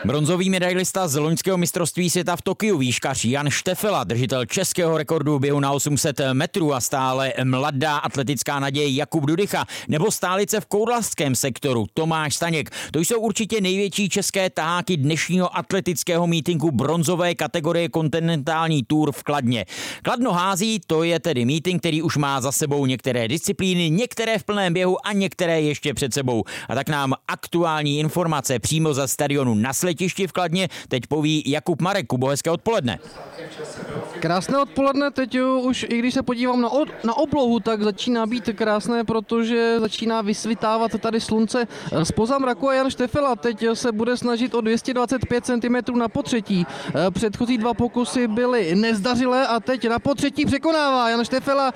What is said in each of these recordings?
Bronzový medailista z loňského mistrovství světa v Tokiu, výškař Jan Štefela, držitel českého rekordu běhu na 800 metrů a stále mladá atletická naděje Jakub Dudycha nebo stálice v koudlařském sektoru Tomáš Staněk. To jsou určitě největší české taháky dnešního atletického mítinku bronzové kategorie Kontinentální Tour v Kladně. Kladno hází, to je tedy mítink, který už má za sebou některé disciplíny, některé v plném běhu a některé ještě před sebou. A tak nám aktuální informace přímo za stadionu na Sletišti v Kladně teď poví Jakub Marek. Kubo, hezké odpoledne. Krásné odpoledne, teď už i když se podívám na oblohu, tak začíná být krásné, protože začíná vysvitávat tady slunce zpoza mraku a Jan Štefela teď se bude snažit o 225 cm na potřetí. Předchozí dva pokusy byly nezdařilé a teď na potřetí překonává Jan Štefela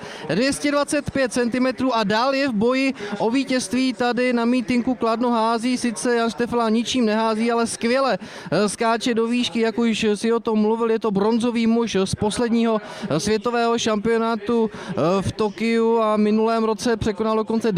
225 cm a dál je v boji o vítězství tady na mítinku Kladno hází. Sice Jan Štefela ničím nehází, ale skvěle skáče do výšky, jak už si o tom mluvil, je to bronzový muž z posledního světového šampionátu v Tokiu a minulém roce překonal dokonce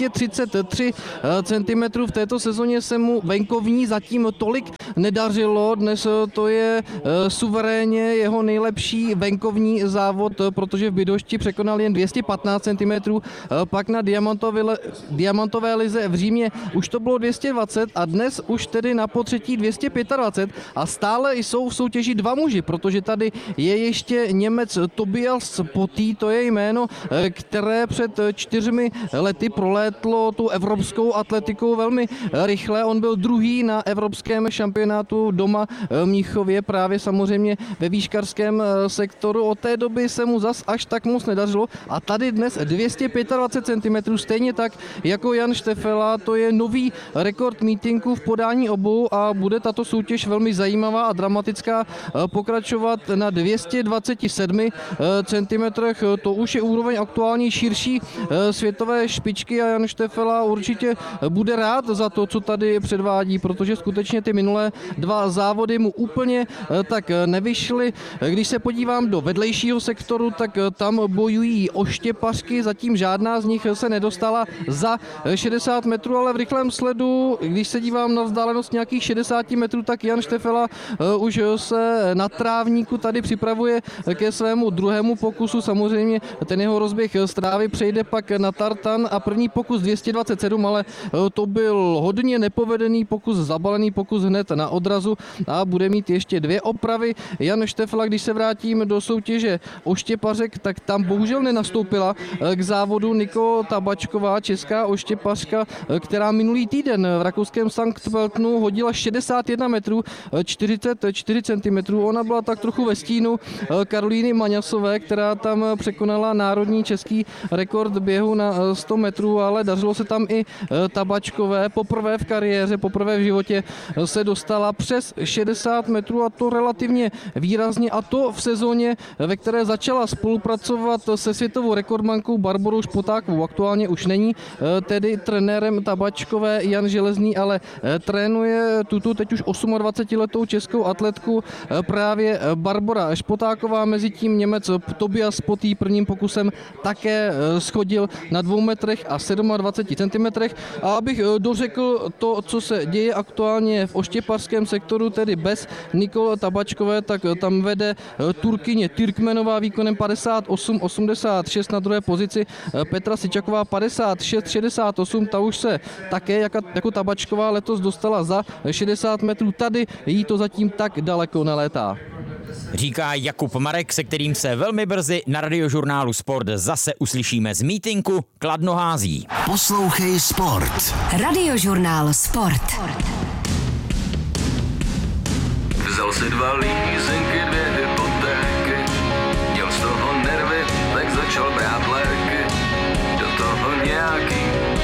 233 cm. V této sezóně se mu venkovní zatím tolik nedařilo. Dnes to je suverénně jeho nejlepší venkovní závod, protože v Bydgošti překonal jen 215 cm. Pak na diamantové lize v Římě už to bylo 220 a dnes už tedy na potřetí 225 a stále jsou v soutěži dva muži, protože tady je ještě Němec Tobias Potý, to je jméno, které před 4 lety prolétlo tu evropskou atletikou velmi rychle. On byl druhý na evropském šampionátu doma v Mnichově, právě samozřejmě ve výškařském sektoru. Od té doby se mu zas až tak moc nedařilo a tady dnes 225 cm, stejně tak jako Jan Štefela, to je nový rekord mítinku v podání obou a bude tato soutěž velmi zajímavá a dramatická pokračovat na 227 cm. To už je úroveň aktuální širší světové špičky a Jan Štefela určitě bude rád za to, co tady předvádí, protože skutečně ty minulé dva závody mu úplně tak nevyšly. Když se podívám do vedlejšího sektoru, tak tam bojují oštěpařky, zatím žádná z nich se nedostala za 60 metrů, ale v rychlém sledu, když se dívám na vzdálenost nějakých 60 metrů, tak Jan Štefela už se na trávníku tady připravuje ke svému druhému pokusu. Samozřejmě ten jeho rozběh z trávy přejde pak na tartan a první pokus 227, ale to byl hodně nepovedený pokus, zabalený pokus hned na odrazu a bude mít ještě 2 opravy. Jan Štefela, když se vrátím do soutěže oštěpařek, tak tam bohužel nenastoupila k závodu Niko Tabačková, česká oštěpařka, která minulý týden v rakouském Sankt Pöltenu hodila 61 metrů 44 cm. Ona byla tak trochu ve stínu Karolíny Maňasové, která tam překonala národní český rekord běhu na 100 metrů, ale dařilo se tam i Tabačkové. Poprvé v kariéře, poprvé v životě se dostala přes 60 metrů a to relativně výrazně a to v sezóně, ve které začala spolupracovat se světovou rekordmankou Barborou Špotákovou. Aktuálně už není tedy trenérem Tabačkové Jan Železný, ale trénuje tuto teď už 28letou českou atletku právě Barbora Špotáková. Mezitím Němec Tobias Potý prvním pokusem také schodil na 2 metrech a 27 centimetrech. A abych dořekl to, co se děje aktuálně v oštěpařském sektoru, tedy bez Niko Tabačkové, tak tam vede Turkyně Tyrkmenová výkonem 58,86, na druhé pozici Petra Sičaková 56,68. Ta už se také jako Tabačková letos dostala za 60 metrů. Tady jí to zatím tak daleko nelétá. Říká Jakub Marek, se kterým se velmi brzy na Radiožurnálu Sport zase uslyšíme z mítinku Kladno hází. Poslouchej Sport. Radiožurnál Sport. Vzal si 2 lízenky, 2